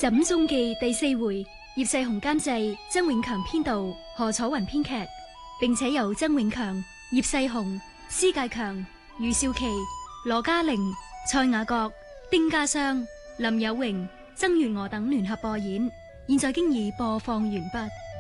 枕中記第4回，葉世雄監製，曾永強編導，何楚雲編劇，並且由曾永強、葉世雄、施介強、余少琪、羅嘉玲、蔡雅閣、丁家湘、林有榮、曾月娥等聯合播演，現在經已播放完畢。